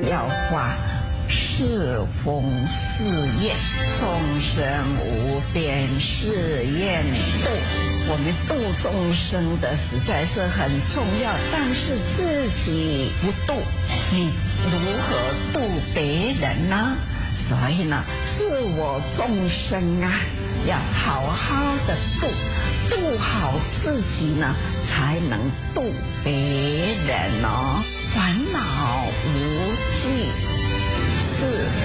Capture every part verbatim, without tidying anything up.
要发四弘誓愿，众生无边誓愿度。我们度众生的实在是很重要，但是自己不度，你如何度别人呢？所以呢，自我众生啊，要好好的度，度好自己呢，才能度别人哦。烦恼无尽是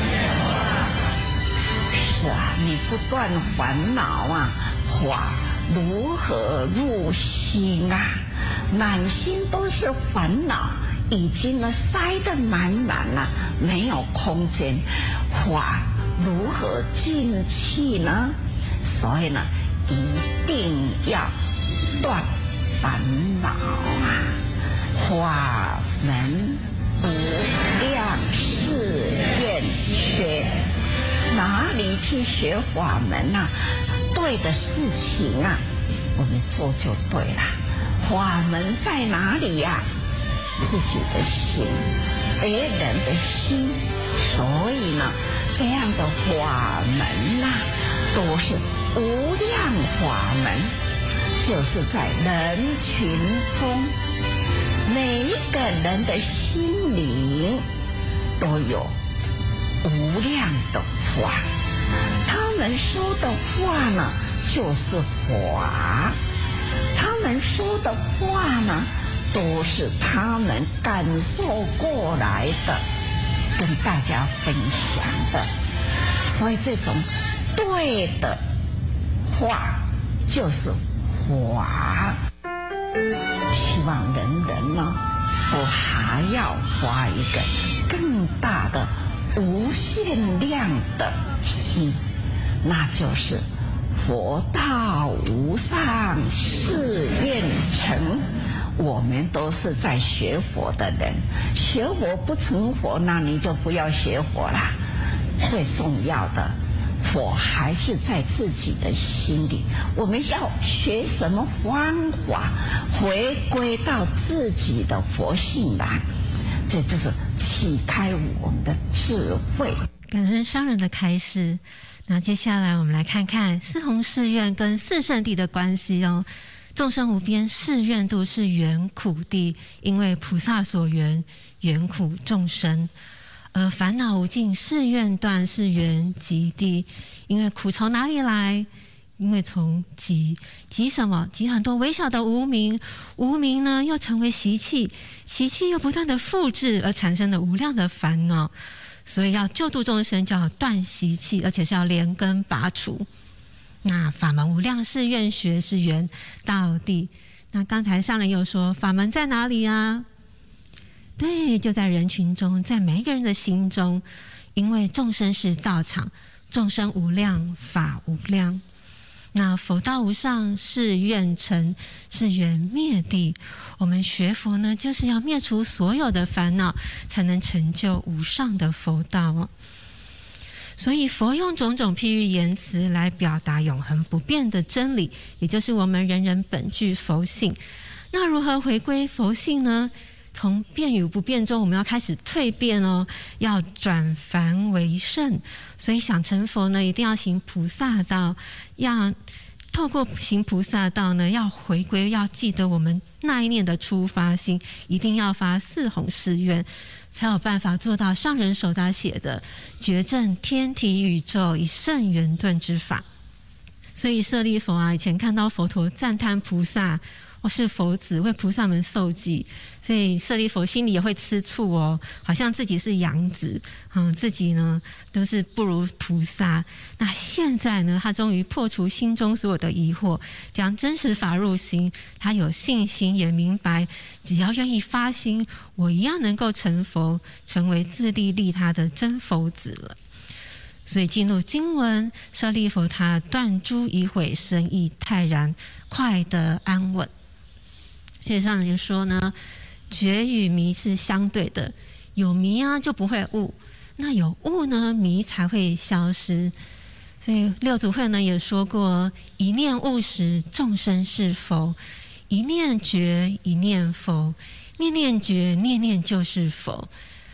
是啊，你不断烦恼啊，法如何入心啊？满心都是烦恼，已经呢塞得满满了，没有空间，法如何进去呢？所以呢，一定要断烦恼啊！法门无量誓愿学，哪里去学法门啊？对的事情啊，我们做就对了。法门在哪里呀、啊？自己的心，别人的心。所以呢，这样的法门呐、啊，都是无量法门，就是在人群中，每一个人的心灵都有无量的法。他们说的话呢，就是法；他们说的话呢，都是他们感受过来的，跟大家分享的。所以这种对的话就是法。希望人人呢，都还要发一个更大的无限量的心，那就是佛道无上誓愿成。我们都是在学佛的人，学佛不成佛，那你就不要学佛啦。最重要的，佛还是在自己的心里。我们要学什么方法，回归到自己的佛性来，这就是启开我们的智慧。 感恩上人的开示。那接下来我们来看看四弘誓愿跟四圣谛的关系哦。众生无边誓愿度是缘苦地，因为菩萨所缘，缘苦众生。而烦恼无尽誓愿断是缘极地，因为苦从哪里来？因为从集，集什么？集很多微小的无明，无明呢又成为习气，习气又不断的复制，而产生了无量的烦恼。所以要救度众生，就要断习气，而且是要连根拔除。那法门无量誓愿学是缘道地。那刚才上人有说法门在哪里啊？对，就在人群中，在每一个人的心中。因为众生是道场，众生无量，法无量。那佛道无上誓愿成，是缘灭地。我们学佛呢，就是要灭除所有的烦恼，才能成就无上的佛道哦。所以佛用种种譬喻言辞来表达永恒不变的真理，也就是我们人人本具佛性。那如何回归佛性呢？从变与不变中，我们要开始蜕变哦，要转凡为圣。所以想成佛呢，一定要行菩萨道，要透过行菩萨道呢，要回归，要记得我们那一念的出发心，一定要发四弘誓愿，才有办法做到上人手打写的觉证天体宇宙以圣圆顿之法。所以舍利弗啊，以前看到佛陀赞叹菩萨，我是佛子，为菩萨们受记，所以舍利弗心里也会吃醋哦，好像自己是养子，嗯，自己呢都是不如菩萨。那现在呢，他终于破除心中所有的疑惑，将真实法入心，他有信心，也明白，只要愿意发心，我一样能够成佛，成为自利利他的真佛子了。所以进入经文，舍利弗他断诸疑悔，生意泰然，快得安稳。事实上人说呢，觉与迷是相对的，有迷啊就不会悟，那有悟呢，迷才会消失。所以六祖慧呢也说过，一念悟时众生是佛，一念觉一念佛，念念觉念念就是佛。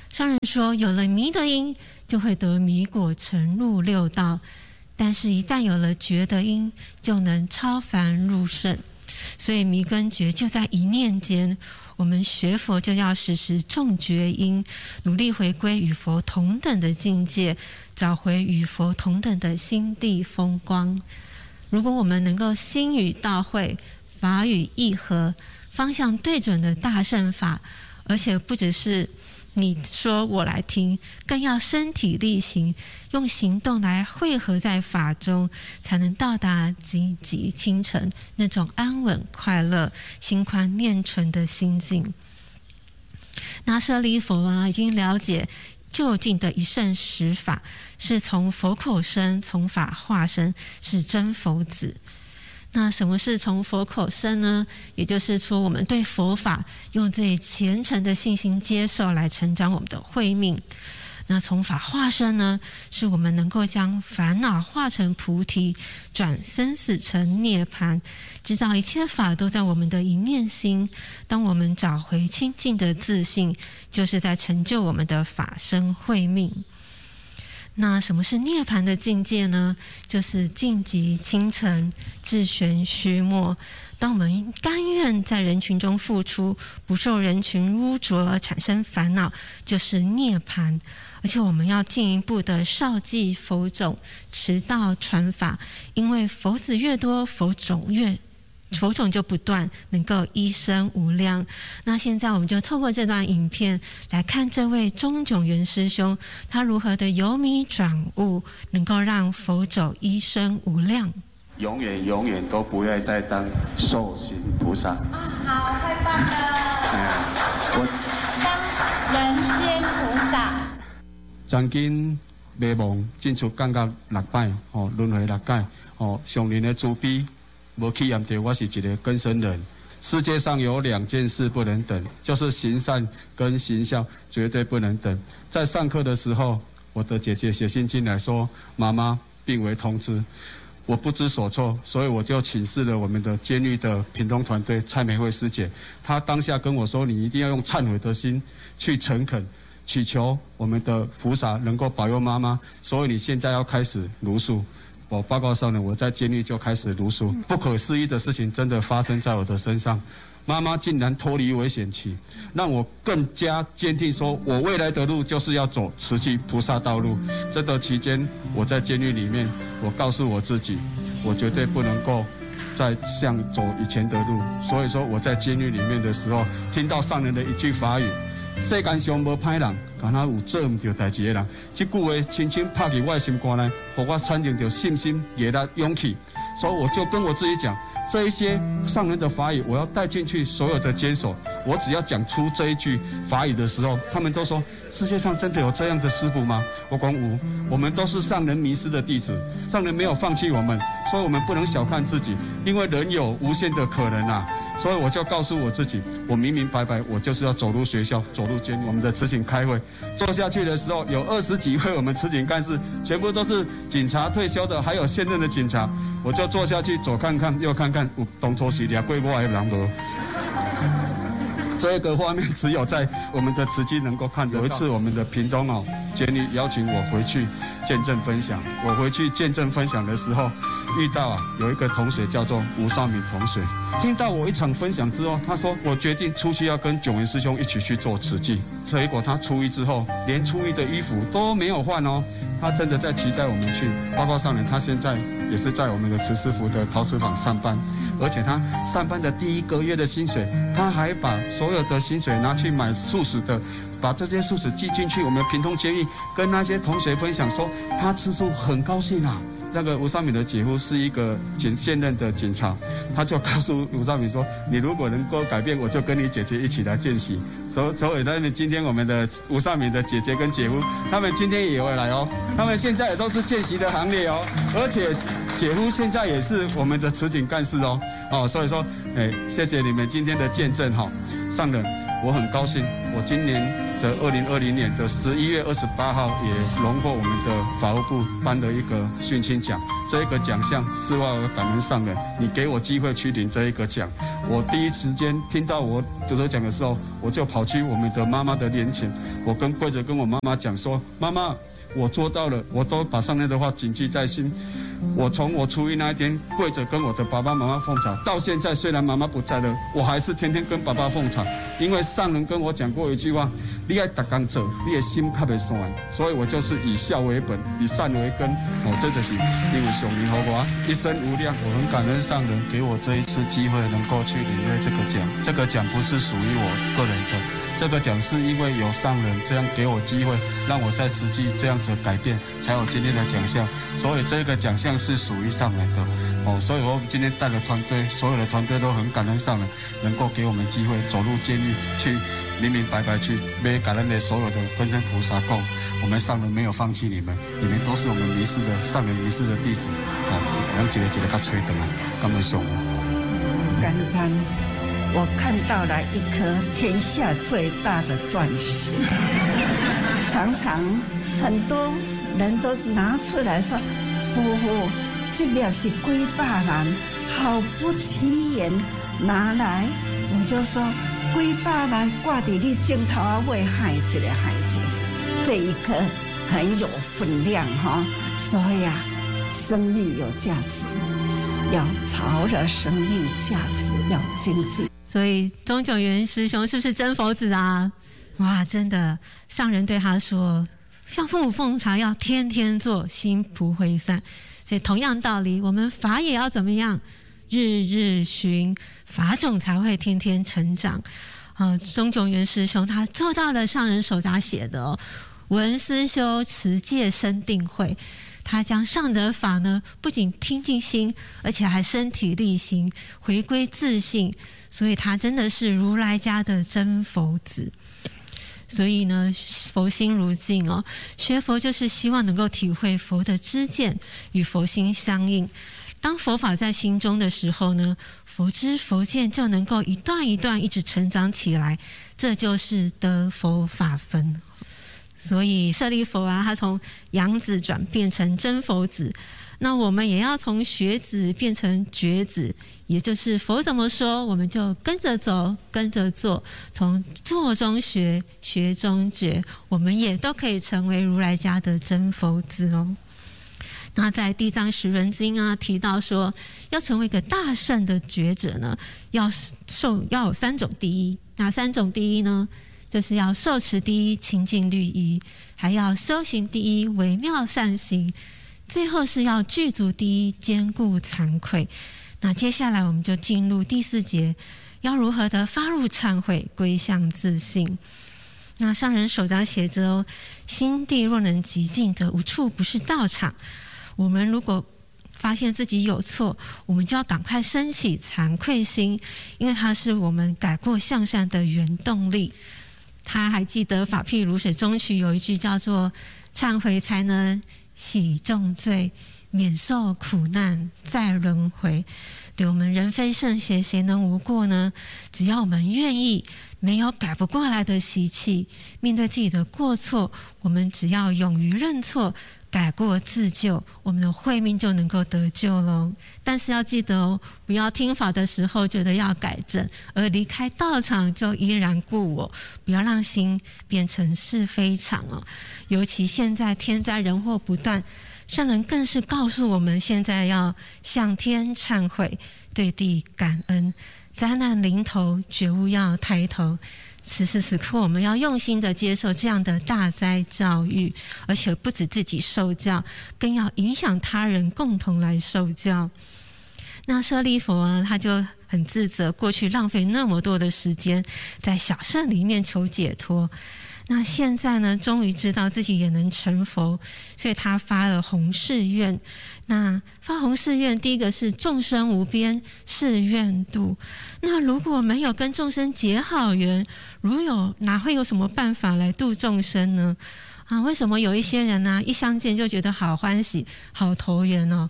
上人说，有了迷的因，就会得迷果沉入六道，但是一旦有了觉的因，就能超凡入圣。所以迷跟觉就在一念间，我们学佛就要时时种觉因，努力回归与佛同等的境界，找回与佛同等的心地风光。如果我们能够心与道会，法与义合，方向对准的大乘法，而且不只是你说我来听，更要身体力行，用行动来汇合在法中，才能到达积极清晨那种安稳快乐、心宽念纯的心境。那舍利弗啊，已经了解究竟的一圣实法，是从佛口生，从法化生，是真佛子。那什么是从佛口生呢？也就是说，我们对佛法用最虔诚的信心接受，来成长我们的慧命。那从法化生呢，是我们能够将烦恼化成菩提，转生死成涅槃，知道一切法都在我们的一念心。当我们找回清净的自信，就是在成就我们的法身慧命。那什么是涅槃的境界呢？就是静极清澄，自玄虚没。当我们甘愿在人群中付出，不受人群污浊而产生烦恼，就是涅槃。而且我们要进一步的绍记佛种，持道传法，因为佛子越多，佛种越佛种就不断，能够一生无量。那现在我们就透过这段影片来看这位中炯元师兄，他如何的由迷转悟，能够让佛种一生无量。 永远永远都不要再当受行菩萨。 啊，好，太棒了！ 哎，我当人间菩萨。 曾经迷茫进出感觉六摆，哦，轮回六界，哦，上人的慈悲。无去验到我是一个根生人。世界上有两件事不能等，就是行善跟行孝，绝对不能等。在上课的时候，我的姐姐写信进来说，妈妈病危通知，我不知所措，所以我就请示了我们的监狱的屏东团队蔡美惠师姐，她当下跟我说，你一定要用忏悔的心去诚恳，祈求我们的菩萨能够保佑妈妈，所以你现在要开始茹素。我报告上人，我在监狱就开始茹素，不可思议的事情真的发生在我的身上。妈妈竟然脱离危险期，让我更加坚定说，我未来的路就是要走慈济菩萨道路。这段期间，我在监狱里面，我告诉我自己，我绝对不能够再像走以前的路。所以说，我在监狱里面的时候，听到上人的一句法语。世间上无歹人，敢若有做唔到代志的人。这句话轻轻拍进我的心肝内，让我产生着信心、毅力、勇气。所以我就跟我自己讲，这一些上人的法语，我要带进去所有的监所。我只要讲出这一句法语的时候，他们都说：世界上真的有这样的师父吗？我讲有，我们都是上人迷失的弟子，上人没有放弃我们，所以我们不能小看自己，因为人有无限的可能啊。所以我就告诉我自己，我明明白白，我就是要走入学校，走入监狱。我们的慈警开会坐下去的时候，有二十几位我们慈警干事，全部都是警察退休的，还有现任的警察。我就坐下去，左看看，右看看，有当初是掠过我的人无？这个画面只有在我们的慈济能够看得到。有一次我们的屏东哦监狱邀请我回去见证分享，我回去见证分享的时候，遇到啊有一个同学叫做吴少敏同学，听到我一场分享之后，他说我决定出去要跟炯元师兄一起去做慈济。结果他初一之后，连初一的衣服都没有换哦，他真的在期待我们去。报告上人，他现在也是在我们的慈师傅的陶瓷坊上班。而且他上班的第一个月的薪水，他还把所有的薪水拿去买素食的，把这些素食寄进去我们屏东监狱，跟那些同学分享说，他吃素很高兴啊。那个吴少敏的姐夫是一个警现任的警察，他就告诉吴少敏说，你如果能够改变，我就跟你姐姐一起来见习。所所以他们今天我们的吴少敏的姐姐跟姐夫，他们今天也会来哦，他们现在也都是见习的行列哦，而且姐夫现在也是我们的慈警干事哦，哦，所以说，哎，谢谢你们今天的见证哈、哦，上人。 我很高兴，我今年的二零二零年的十一月二十八号也荣获我们的法务部颁了一个殉亲奖。这一个奖项是我感恩上人，你给我机会去领这一个奖。我第一时间听到我得得奖的时候，我就跑去我们的妈妈的面前，我跟跪着跟我妈妈讲说：“妈妈，我做到了，我都把上面的话谨记在心。”我从我初一那一天跪着跟我的爸爸妈妈奉茶，到现在虽然妈妈不在了，我还是天天跟爸爸奉茶，因为上人跟我讲过一句话：你要每天做，你的心较袂散。所以我就是以孝为本，以善为根。哦，这就是因为上人和我一生无量，我很感恩上人给我这一次机会能够去领略这个奖。这个奖不是属于我个人的，这个奖是因为有上人这样给我机会，让我在慈济这样子改变，才有今天的奖项。所以这个奖项是属于上人的哦，所以我们今天带的团队，所有的团队都很感恩上人，能够给我们机会走入监狱，去明明白白去被感恩的所有的根生菩萨供，我们上人没有放弃你们，你们都是我们迷失的上人迷失的弟子哦，让一个一个较吹灯啊，感恩上人。 感恩，我看到了一颗天下最大的钻石，常常很多人都拿出来说：“师父，这粒是几百万，好不起眼。”拿来，我就说：“几百万挂在你镜头啊，为害一个孩子，这一颗很有分量哈。所以啊，生命有价值，要朝着生命价值要精进。” 所以钟炯元师兄是不是真佛子啊？哇，真的，上人对他说：“向父母奉茶要天天做，心不会散。”所以同样道理，我们法也要怎么样？日日循，法种才会天天成长。呃，钟炯元师兄他做到了上人手札写的哦，闻思修持戒生定慧。他将上德法呢，不仅听进心，而且还身体力行，回归自性。所以他真的是如来家的真佛子。所以呢，佛心如镜哦，学佛就是希望能够体会佛的知见与佛心相应。当佛法在心中的时候呢，佛知佛见就能够一段一段一直成长起来，这就是得佛法分。所以舍利弗啊，他从养子转变成真佛子，那我们也要从学子变成觉子，也就是佛怎么说，我们就跟着走，跟着做，从做中学，学中觉，我们也都可以成为如来家的真佛子哦。那在《地藏十轮经》啊提到说，要成为一个大圣的觉者呢，要受要有三种第一。哪三种第一呢？就是要受持第一，清净律仪，还要修行第一，微妙善行，最后是要具足第一，坚固惭愧。那接下来我们就进入第四节，要如何的发入忏悔，归向自性。那上人手札写着哦，心地若能极静的，无处不是道场。我们如果发现自己有错，我们就要赶快升起惭愧心，因为它是我们改过向善的原动力。他还记得法譬如水中曲有一句叫做忏悔才能洗重罪，免受苦难再轮回。对，我们人非圣贤，谁能无过呢？只要我们愿意，没有改不过来的习气，面对自己的过错，我们只要勇于认错，改过自救，我们的慧命就能够得救咯。但是要记得哦，不要听法的时候觉得要改正，而离开道场就依然故我，不要让心变成是非场哦。尤其现在天灾人祸不断，上人更是告诉我们，现在要向天忏悔，对地感恩，灾难临头，觉悟要抬头。此时此刻，我们要用心的接受这样的大灾教育，而且不止自己受教，更要影响他人，共同来受教。那舍利弗啊，他就很自责，过去浪费那么多的时间在小圣里面求解脱。那现在呢，终于知道自己也能成佛，所以他发了弘誓愿。那发弘誓愿，第一个是众生无边誓愿度。那如果没有跟众生结好缘，如有哪会有什么办法来度众生呢？啊，为什么有一些人呢、啊，一相见就觉得好欢喜、好投缘哦？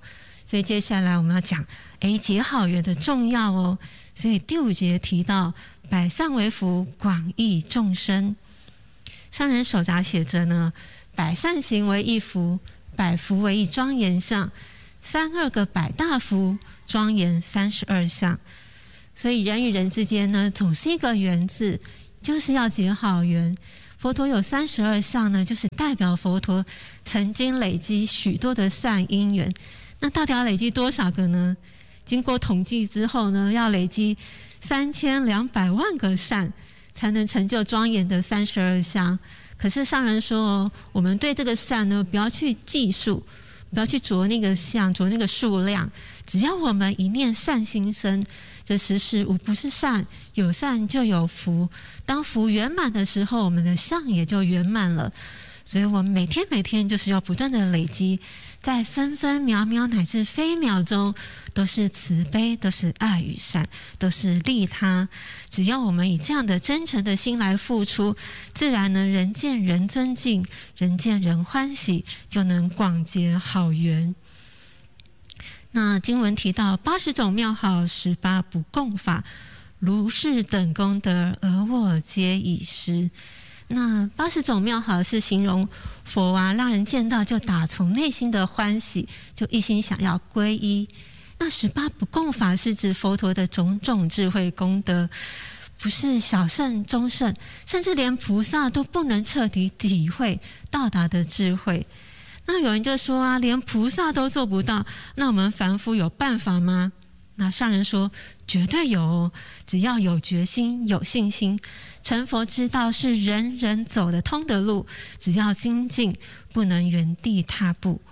所以接下来我们要讲，哎，结好缘的重要哦。所以第五节提到，百善为福，广益众生。上人手札写着呢，百善行为一福，百福为一庄严相，三二个百大福，庄严三十二相。所以人与人之间呢，总是一个缘字，就是要结好缘。佛陀有三十二相呢，就是代表佛陀曾经累积许多的善因缘。那到底要累积多少个呢？经过统计之后呢，要累积三千两百万个善，才能成就庄严的三十二相。可是上人说哦，我们对这个善呢，不要去计数，不要去着那个相，着那个数量，只要我们一念善心生，这时时无不是善，有善就有福。当福圆满的时候，我们的相也就圆满了。所以我们每天每天就是要不断的累积，在分分秒秒乃至非秒中，都是慈悲，都是爱与善，都是利他。只要我们以这样的真诚的心来付出，自然呢，人见人尊敬，人见人欢喜，就能广结好缘。那经文提到八十种妙好，十八不共法，如是等功德，而我皆已失。那八十种妙好是形容佛啊，让人见到就打从内心的欢喜，就一心想要皈依。那十八不共法是指佛陀的种种智慧功德，不是小圣、中圣，甚至连菩萨都不能彻底体会到达的智慧。那有人就说啊，连菩萨都做不到，那我们凡夫有办法吗？那上人说，绝对有哦，只要有决心、有信心，成佛之道是人人走得通的路，只要精进，不能原地踏步。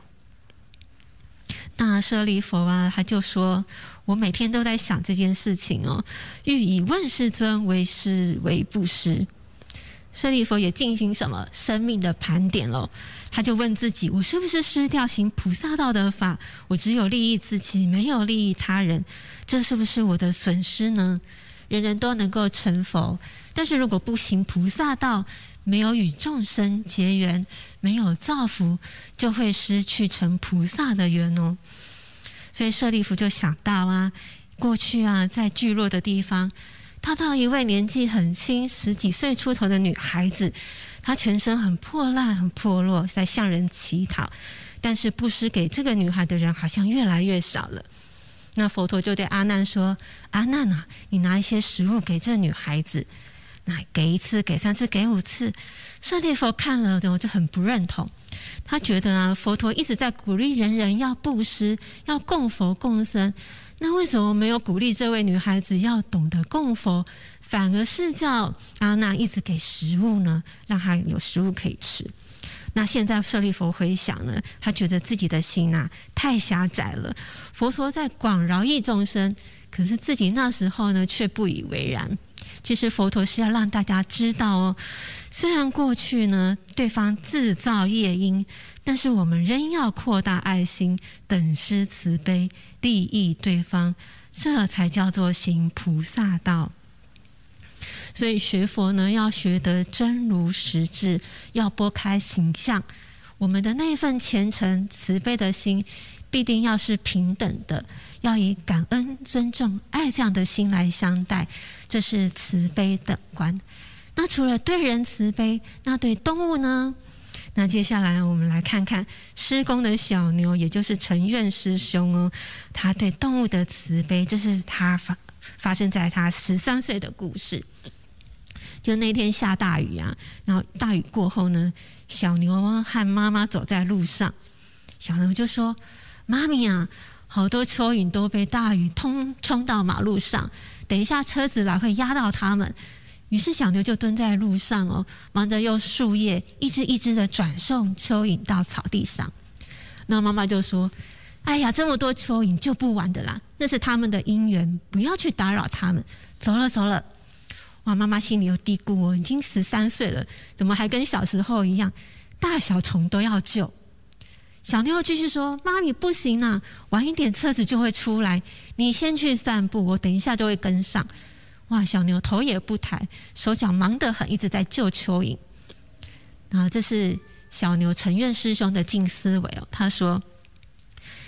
那舍利弗啊，他就说，我每天都在想这件事情哦，欲以问世尊为师为布施。舍利弗也进行什么生命的盘点了，他就问自己，我是不是失掉行菩萨道的法？我只有利益自己，没有利益他人，这是不是我的损失呢？人人都能够成佛，但是如果不行菩萨道，没有与众生结缘，没有造福，就会失去成菩萨的缘哦。所以舍利弗就想到啊，过去啊，在聚落的地方，他到一位年纪很轻，十几岁出头的女孩子，她全身很破烂、很破落，在向人乞讨，但是布施给这个女孩的人好像越来越少了。那佛陀就对阿难说：“阿难啊，你拿一些食物给这女孩子。”那给一次，给三次，给五次。舍利弗看了我就很不认同，他觉得啊，佛陀一直在鼓励人人要布施，要供佛供僧。那为什么没有鼓励这位女孩子要懂得供佛，反而是叫阿难一直给食物呢？让她有食物可以吃。那现在舍利弗回想呢，他觉得自己的心啊太狭窄了。佛陀在广饶益众生，可是自己那时候呢却不以为然。其实佛陀是要让大家知道哦，虽然过去呢对方自造业因，但是我们仍要扩大爱心，等施慈悲，利益对方，这才叫做行菩萨道。所以学佛呢，要学得真如实质，要拨开形象。我们的那份虔诚慈悲的心，必定要是平等的，要以感恩、尊重、爱这样的心来相待，这是慈悲等观。那除了对人慈悲，那对动物呢？那接下来我们来看看师公的小牛，也就是陈愿师兄哦，他对动物的慈悲，这是他发发生在他十三岁的故事。就那天下大雨啊，然后大雨过后呢，小牛和妈妈走在路上，小牛就说：“妈咪啊，好多蚯蚓都被大雨通冲到马路上，等一下车子来会压到它们。”于是小牛就蹲在路上哦，忙着用树叶一只一只的转送蚯蚓到草地上。那妈妈就说：“哎呀，这么多蚯蚓救不完的啦，那是他们的因缘，不要去打扰他们。走了走了。”哇，妈妈心里有嘀咕哦，已经十三岁了，怎么还跟小时候一样，大小虫都要救？小牛继续说：“妈咪不行啊，晚一点车子就会出来，你先去散步，我等一下就会跟上。”哇，小牛头也不抬，手脚忙得很，一直在救蚯蚓。啊，这是小牛陈愿师兄的静思维哦。他说：“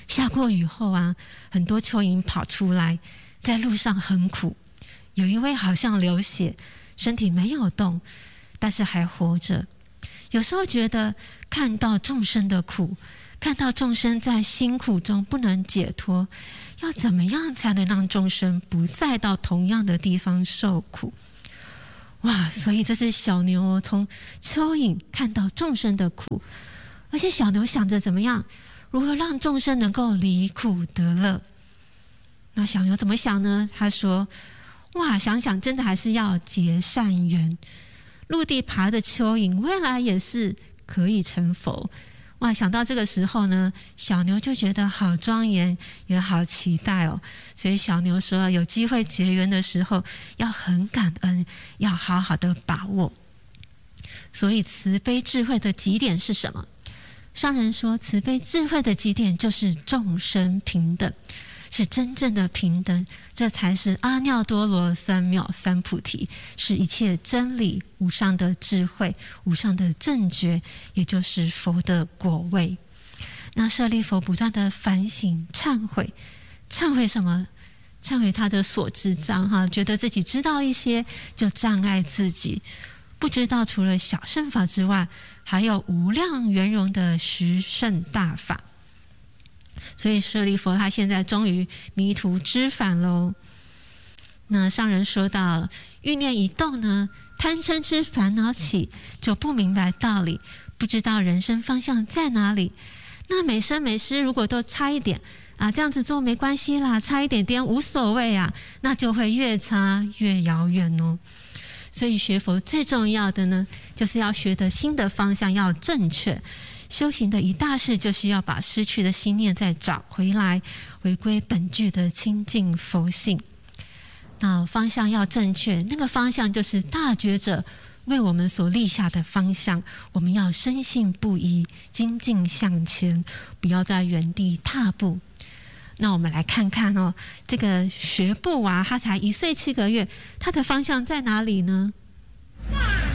下过雨后啊，很多蚯蚓跑出来，在路上很苦。有一位好像流血，身体没有动，但是还活着。有时候觉得看到众生的苦，看到众生在辛苦中不能解脱，要怎么样才能让众生不再到同样的地方受苦？哇！所以这是小牛哦，从蚯蚓看到众生的苦，而且小牛想着怎么样，如何让众生能够离苦得乐。那小牛怎么想呢？他说：哇，想想真的还是要结善缘。陆地爬的蚯蚓，未来也是可以成佛。哇，想到这个时候呢，小牛就觉得好庄严，也好期待哦。所以小牛说，有机会结缘的时候，要很感恩，要好好的把握。所以慈悲智慧的极点是什么？上人说，慈悲智慧的极点就是众生平等。是真正的平等，这才是阿耨多罗三藐三菩提，是一切真理无上的智慧，无上的正觉，也就是佛的果位。那舍利弗不断的反省忏悔，忏悔什么？忏悔他的所知障哈，觉得自己知道一些就障碍自己，不知道除了小乘法之外，还有无量圆融的十圣大法。所以舍利弗他现在终于迷途知返喽。那上人说到了，欲念一动呢，贪嗔痴烦恼起，就不明白道理，不知道人生方向在哪里。那每生每世如果都差一点啊，这样子做没关系啦，差一点点无所谓啊，那就会越差越遥远哦。所以学佛最重要的呢，就是要学的心的方向要正确。修行的一大事就是要把失去的心念再找回来，回归本具的清净佛性。那方向要正确，那个方向就是大觉者为我们所立下的方向，我们要深信不疑，精进向前，不要在原地踏步。那我们来看看哦，这个学步啊，他才一岁七个月，他的方向在哪里呢？ 好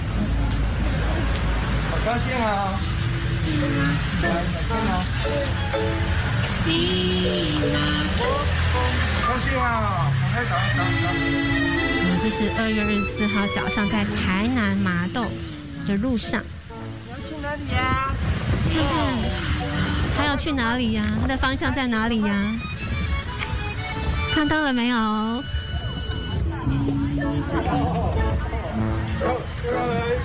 高兴啊！来，再见哦！高兴啊！赶快走走走！ 嗯，这是二月二十四号早上在台南麻豆的路上。 你要去哪里呀？ 看看他要去哪里呀？他的方向在哪里呀？看到了没有？ 走，过来。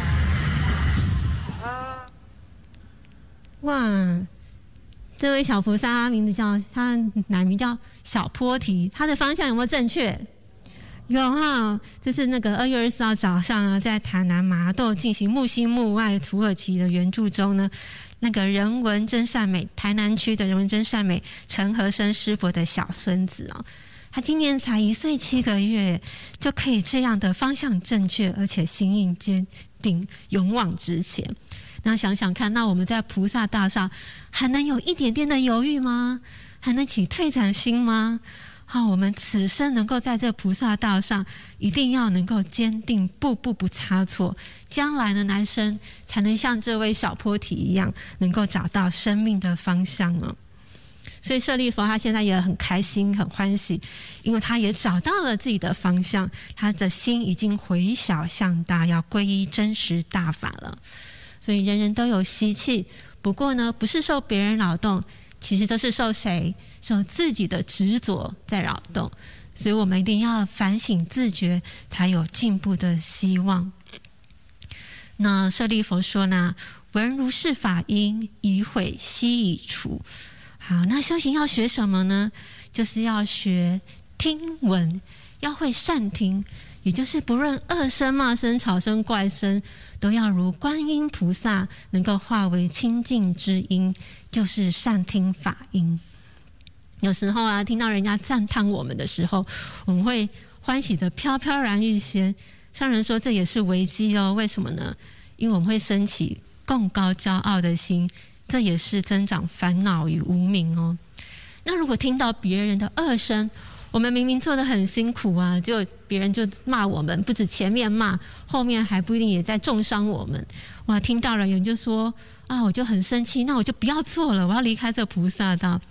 哇，这位小菩萨他名字叫他乃名叫小坡提，他的方向有没有正确？有哈，这是那个二月二十四号早上啊，在台南麻豆进行木心木外土耳其的援助中呢，那个人文真善美台南区的人文真善美陈和生师伯的小孙子哦，他今年才一岁七个月，就可以这样的方向正确，而且心印坚定，勇往直前。那想想看，那我们在菩萨道上还能有一点点的犹豫吗？还能起退转心吗？好，我们此生能够在这菩萨道上，一定要能够坚定，步步不差错。将来的来生才能像这位小坡提一样，能够找到生命的方向哦。所以舍利弗他现在也很开心很欢喜，因为他也找到了自己的方向，他的心已经回小向大，要皈依真实大法了。所以人人都有习气，不过呢，不是受别人扰动，其实都是受谁？受自己的执着在扰动。所以我们一定要反省自觉，才有进步的希望。那舍利弗说呢，闻如是法音，已毁悉已除。好，那修行要学什么呢？就是要学听闻，要会善听，也就是不论恶声、骂声、吵声、怪声，都要如观音菩萨能够化为清净之音，就是善听法音。有时候啊，听到人家赞叹我们的时候，我们会欢喜的飘飘然欲仙。上人说这也是危机哦，为什么呢？因为我们会升起贡高骄傲的心，这也是增长烦恼与无明哦。那如果听到别人的恶声，我们明明做得很辛苦啊，就别人就骂我们，不止前面骂，后面还不一定也在重伤我们。哇，听到了有人就说啊，我就很生气，那我就不要做了，我要离开这菩萨道。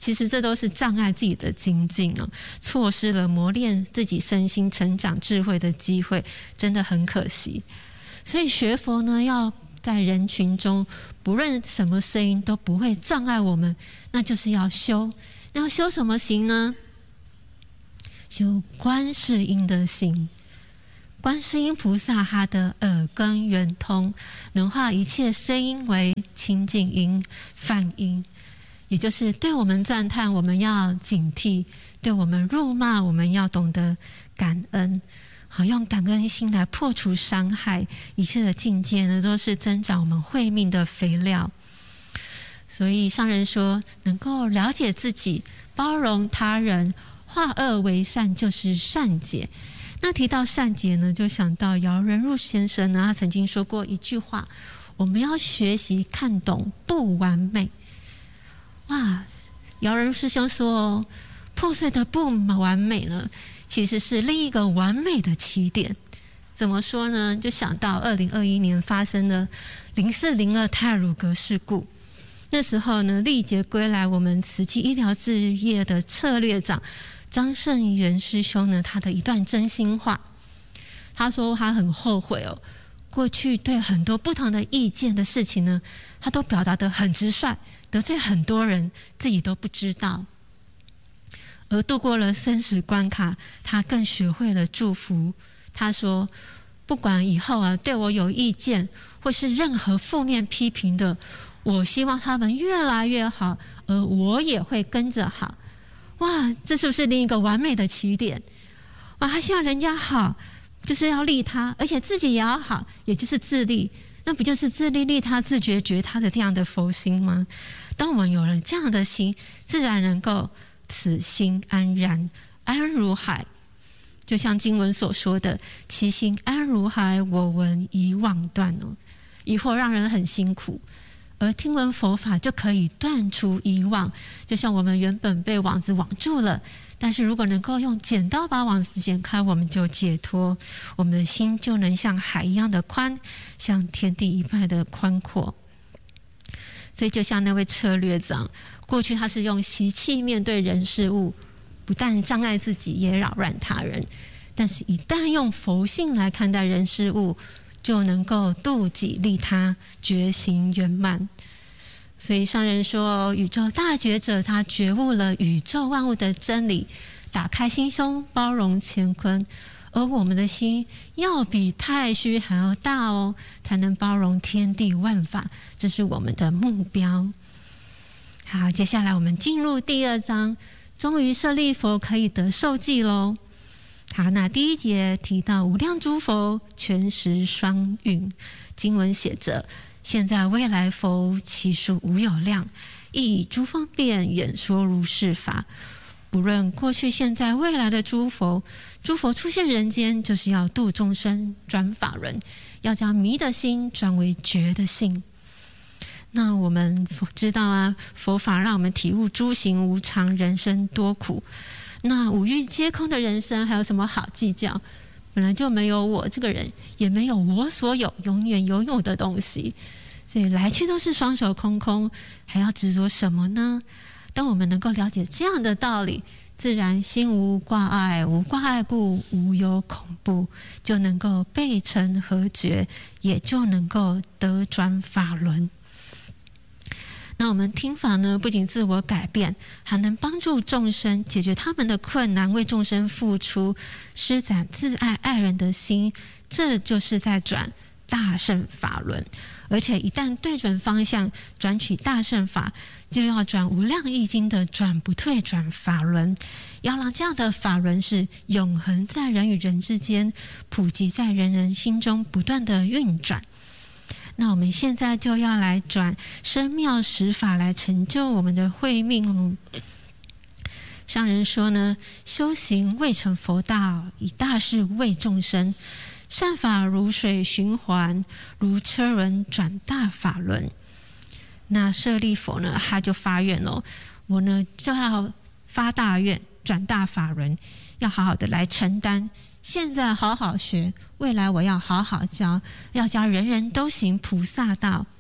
其实这都是障碍自己的精进哦，错失了磨练自己身心成长智慧的机会，真的很可惜。所以学佛呢，要在人群中，不论什么声音都不会障碍我们，那就是要修。要修什么行呢？修观世音的行。观世音菩萨他的耳根圆通，能化一切声音为清净音、梵音，也就是对我们赞叹，我们要警惕；对我们辱骂，我们要懂得感恩。好，用感恩心来破除伤害，一切的境界呢，都是增长我们慧命的肥料。所以上人说，能够了解自己，包容他人，化恶为善，就是善解。那提到善解呢，就想到姚仁入先生呢，他曾经说过一句话：我们要学习看懂不完美。哇，姚仁师兄说哦，破碎的不完美呢，其实是另一个完美的起点。怎么说呢？就想到二零二一年发生的零四零二太鲁阁事故。那时候呢，历劫归来，我们慈济医疗事业的策略长张胜元师兄呢，他的一段真心话，他说他很后悔哦，过去对很多不同的意见的事情呢，他都表达得很直率，得罪很多人，自己都不知道。而度过了生死关卡，他更学会了祝福。他说，不管以后啊对我有意见，或是任何负面批评的，我希望他们越来越好，而我也会跟着好。哇，这是不是另一个完美的起点？哇，他希望人家好，就是要利他，而且自己也要好，也就是自利。那不就是自利利他、自觉觉他的这样的佛心吗？当我们有了这样的心，自然能够此心安然，安如海。就像经文所说的，其心安如海，我闻疑妄断哦。疑惑让人很辛苦，而听闻佛法就可以断除疑妄。就像我们原本被网子网住了，但是如果能够用剪刀把网子剪开，我们就解脱，我们的心就能像海一样的宽，像天地一般的宽阔。所以就像那位策略长，过去他是用习气面对人事物，不但障碍自己，也扰乱他人。但是一旦用佛性来看待人事物，就能够度己利他，觉行圆满。所以上人说，宇宙大觉者他觉悟了宇宙万物的真理，打开心胸，包容乾坤。而我们的心要比太虚还要大哦，才能包容天地万法，这是我们的目标。好，接下来我们进入第二章，终于舍利佛可以得受记喽。好，那第一节提到无量诸佛全实双运，经文写着：现在未来佛其数无有量，亦以诸方便演说如是法。不论过去、现在、未来的诸佛，诸佛出现人间，就是要度众生、转法轮，要将迷的心转为觉的心。那我们知道啊，佛法让我们体悟诸行无常，人生多苦。那五欲皆空的人生，还有什么好计较？本来就没有我这个人，也没有我所有永远拥有的东西，所以来去都是双手空空，还要执着什么呢？当我们能够了解这样的道理，自然心无挂碍，无挂碍故无有恐怖，就能够背成和觉，也就能够得转法轮。那我们听法呢，不仅自我改变，还能帮助众生解决他们的困难，为众生付出，施展自爱爱人的心，这就是在转大乘法轮。而且一旦对准方向，转取大乘法，就要转无量易经的转不退转法轮，要让这样的法轮是永恒在人与人之间，普及在人人心中，不断的运转。那我们现在就要来转深妙实法，来成就我们的慧命哦。上人说呢，修行未成佛道，以大事为众生，善法如水循环，如车轮转大法轮。那舍利佛呢，他就发愿哦，我呢就要发大愿，转大法轮，要好好的来承担。现在好好学，未来我要好好教，要教人人都行菩萨道。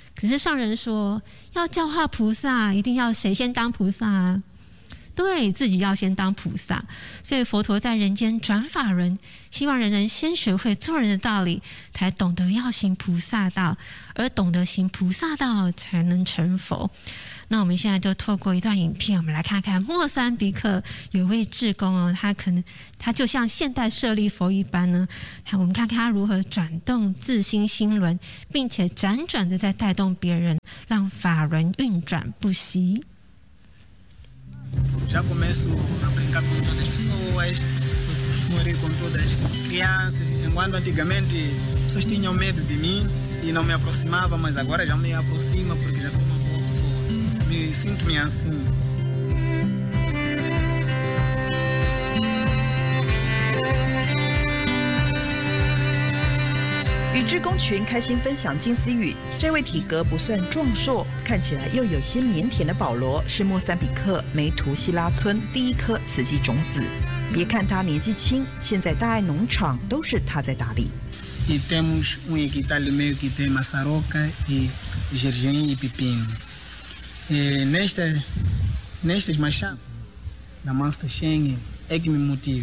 可是上人说，要教化菩萨，一定要谁先当菩萨啊？对，自己要先当菩萨。所以佛陀在人间转法轮，希望人人先学会做人的道理，才懂得要行菩萨道，而懂得行菩萨道才能成佛。那我们现在就透过一段影片，我们来看看莫桑比克有位志工哦，他可能他就像现代舍利佛一般呢，我们看看他如何转动自心心轮，并且辗转的在带动别人，让法轮运转不息。 Já começo a brincar com todas as pessoas, morrer com todas as crianças. Enquanto antigamente pessoas tinham medo de mim e não me aproximavam, mas agora já me aproximam porque já sou uma boa pessoa. Me sinto-me assim. 与志工群开心分享金丝语，这位体格不算壮硕，看起来又有些腼腆的保罗，是莫桑比克梅图西拉村第一颗慈济种子。别看他年纪轻，现在大爱农场都是他在打理。 E temos um hectare meio que tem maçaroca e gergelim e pepino. E nesta, nestas machadas da Master Schengen é que me motiva.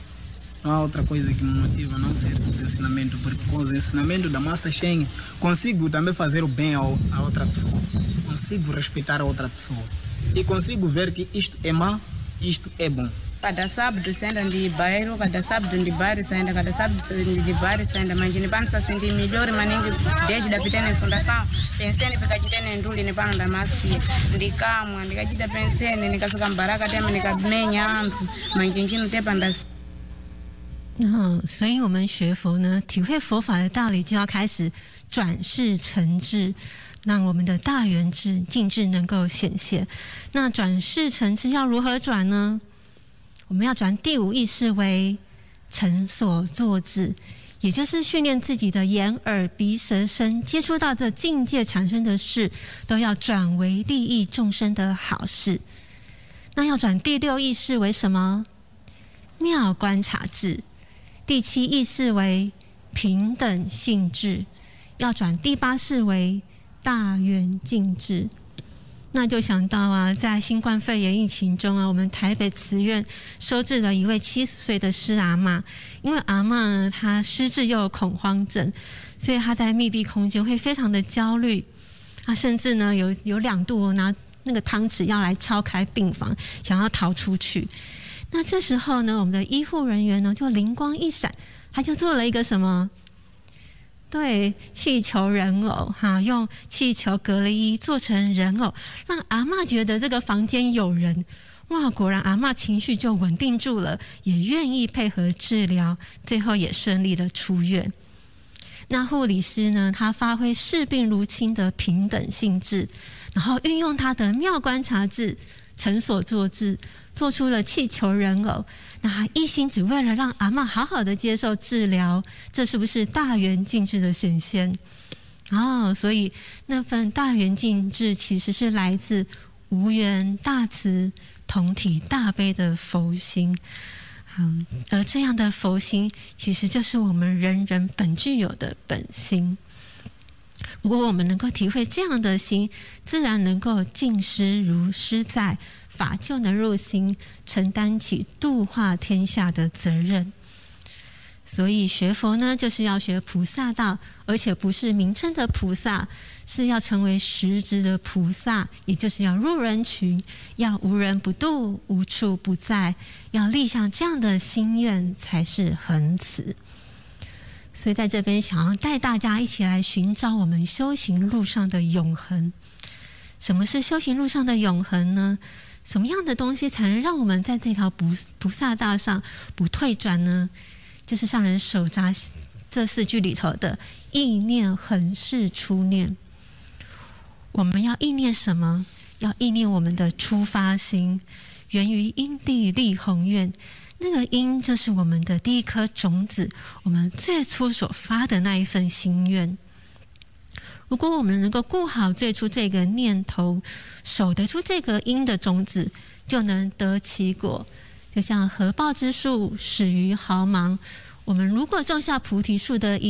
Não há outra coisa que me motiva a não ser os ensinamentos, porque com os ensinamentos da Master Schengen consigo também fazer o bem a outra pessoa, consigo respeitar a outra pessoa e consigo ver que isto é mau, isto é bom. Cada sábado saem de bairro, cada sábado de bairro saem, cada sábado de bairro saem, mas não vamos se sentir melhor, mas desde a pequena fundação, pensando que a gente tem enduro ne pano da macia, de cama, de que a gente pensando, de que fica baraka, tem de que menha, mas a gente não tem para 哦，所以我们学佛呢，体会佛法的道理，就要开始转世成智，让我们的大圆智净智能够显现。那转世成智要如何转呢？我们要转第五意识为成所作智，也就是训练自己的眼、耳、鼻、舌、身接触到的境界产生的事，都要转为利益众生的好事。那要转第六意识为什么？妙观察智。第七意识为平等性智，要转第八识为大圆净智。那就想到啊，在新冠肺炎疫情中啊，我们台北慈院收治了一位七十岁的施阿嬷，因为阿嬷呢，她失智又有恐慌症，所以她在密闭空间会非常的焦虑，她甚至呢有有两度拿那个汤匙要来敲开病房，想要逃出去。那这时候呢，我们的医护人员呢就灵光一闪，他就做了一个什么？对，气球人偶哈，用气球隔离衣做成人偶，让阿嬷觉得这个房间有人。哇，果然阿嬷情绪就稳定住了，也愿意配合治疗，最后也顺利的出院。那护理师呢，他发挥视病如亲的平等性质，然后运用他的妙观察智、成所作智，做出了气球人偶。那一心只为了让阿嬷好好的接受治疗，这是不是大圆净智的显现？哦，所以那份大圆净智其实是来自无缘大慈同体大悲的佛心。嗯，而这样的佛心其实就是我们人人本具有的本心。如果我们能够体会这样的心，自然能够尽施如施在，法就能入心，承担起度化天下的责任。所以学佛呢，就是要学菩萨道，而且不是名称的菩萨，是要成为实质的菩萨，也就是要入人群，要无人不度，无处不在，要立下这样的心愿，才是恒慈。所以在这边想要带大家一起来寻找我们修行路上的永恒。什么是修行路上的永恒呢？什么样的东西才能让我们在这条菩菩萨道上不退转呢？就是上人手札这四句里头的意念恒是初念。我们要意念什么？要意念我们的出发心，源于因地立宏愿。那个因就是我们的第一颗种子，我们最初所发的那一份心愿。如果我们能够顾好最初这个念头，守得住这个因的种子，就能得其果。就像合抱之树始于毫芒，我们如果种下菩提树的因，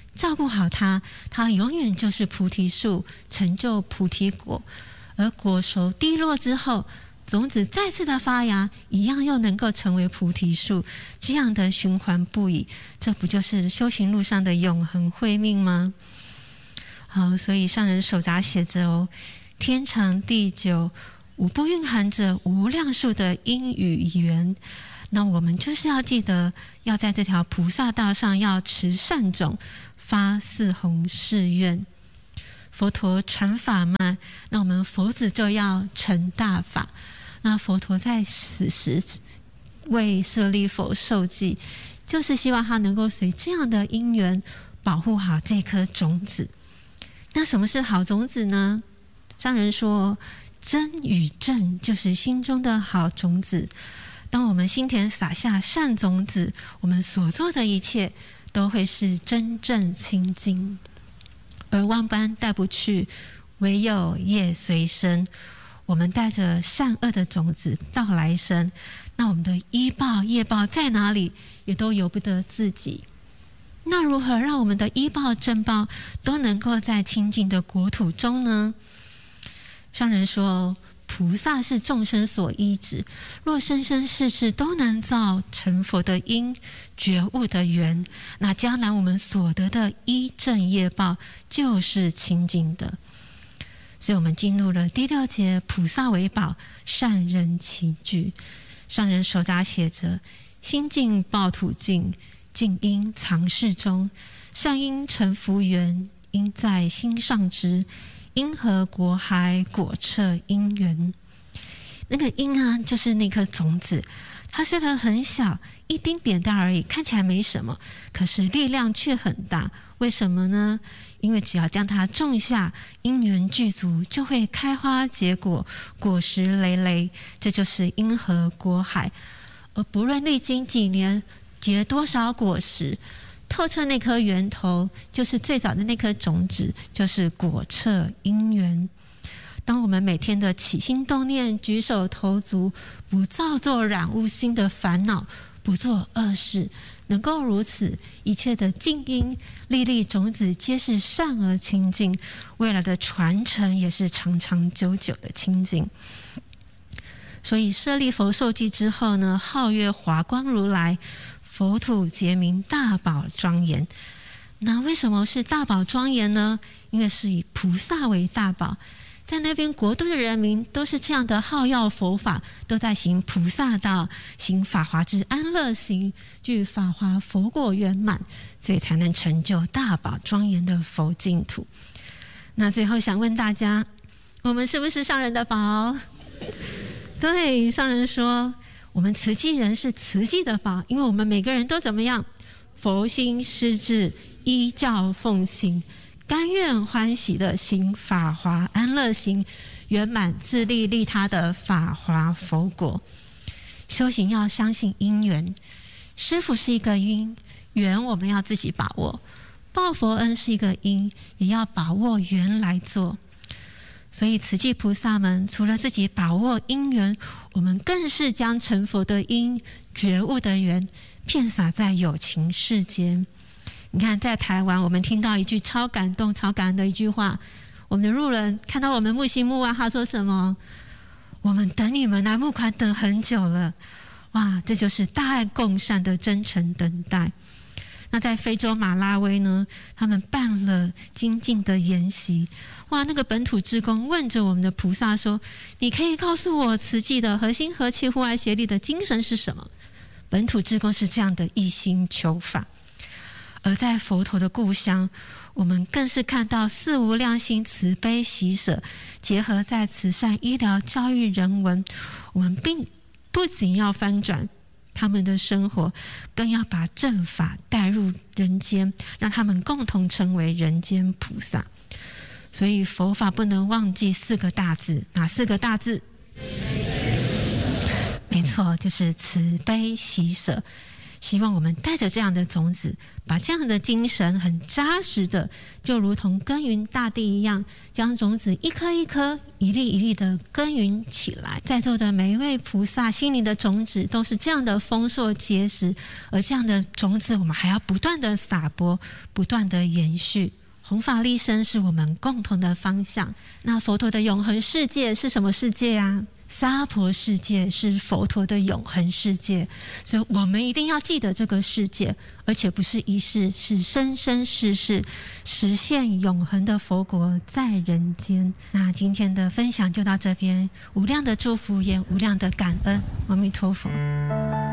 照顾好它，它永远就是菩提树，成就菩提果。而果熟滴落之后，种子再次的发芽，一样又能够成为菩提树，这样的循环不已，这不就是修行路上的永恒慧命吗？好，所以上人手札写着哦，天长地久，无不蕴含着无量数的因与缘。那我们就是要记得，要在这条菩萨道上要持善种，发四弘誓愿。佛陀传法慢，那我们佛子就要成大法。那佛陀在此时为舍利弗受记，就是希望他能够随这样的因缘保护好这颗种子。那什么是好种子呢？上人说，真与正就是心中的好种子。当我们心田撒下善种子，我们所做的一切都会是真正清净。而万般带不去，唯有业随身。我们带着善恶的种子到来生，那我们的依报业报在哪里，也都由不得自己。那如何让我们的依报正报都能够在清净的国土中呢？上人说，菩萨是众生所依止，若生生世世都能造成佛的因，觉悟的缘，那将来我们所得的依正业报就是清净的。所以我们进入了第六节，菩萨为宝，善人齐聚。上人手札写着，心净报土净，净因藏室中，善因成福缘，因在心上知，因和果海果彻因缘。那个因啊，就是那颗种子，它虽然很小，一丁点大而已，看起来没什么，可是力量却很大。为什么呢？因为只要将它种下，因缘具足，就会开花结果，果实累累，这就是因和果海。而不论历经几年，结多少果实，透彻那颗源头，就是最早的那颗种子，就是果彻因缘。当我们每天的起心动念、举手投足，不造作染污心的烦恼，不做恶事，能够如此，一切的静因粒粒种子皆是善而清净，未来的传承也是长长久久的清净。所以舍利弗受记之后呢，号曰华光如来，佛土结名大宝庄严。那为什么是大宝庄严呢？因为是以菩萨为大宝，在那边国度的人民都是这样的好要佛法，都在行菩萨道，行法华之安乐行，具法华佛果圆满，所以才能成就大宝庄严的佛净土。那最后想问大家，我们是不是上人的宝？对，上人说我们慈济人是慈济的宝，因为我们每个人都怎么样？佛心施治，依教奉行，甘愿欢喜的行法华安乐行，圆满自利利他的法华佛果。修行要相信因缘，师父是一个因，缘我们要自己把握，报佛恩是一个因，也要把握缘来做。所以慈济菩萨们除了自己把握因缘，我们更是将成佛的因、觉悟的缘遍洒在有情世间。你看在台湾，我们听到一句超感动超感恩的一句话，我们的路人看到我们木心木啊，他说什么？我们等你们来募款等很久了。哇，这就是大爱共善的真诚等待。那在非洲马拉维呢，他们办了精进的研习。哇，那个本土志工问着我们的菩萨说，你可以告诉我慈济的和心和气互爱协力的精神是什么？本土志工是这样的一心求法。而在佛陀的故乡，我们更是看到四无量心慈悲喜舍结合在慈善医疗教育人文，我们并不仅要翻转他们的生活，更要把正法带入人间，让他们共同成为人间菩萨。所以佛法不能忘记四个大字，哪四个大字？没错，就是慈悲喜舍。 希望我们带着这样的种子，把这样的精神很扎实的，就如同耕耘大地一样，将种子一颗一颗、一粒一粒的耕耘起来。在座的每一位菩萨心灵的种子都是这样的丰硕结实，而这样的种子我们还要不断的撒播，不断的延续。弘法利生是我们共同的方向。那佛陀的永恒世界是什么世界啊？娑婆世界是佛陀的永恒世界，所以我们一定要记得这个世界，而且不是一世，是生生世世实现永恒的佛国在人间。那今天的分享就到这边，无量的祝福也无量的感恩，阿弥陀佛。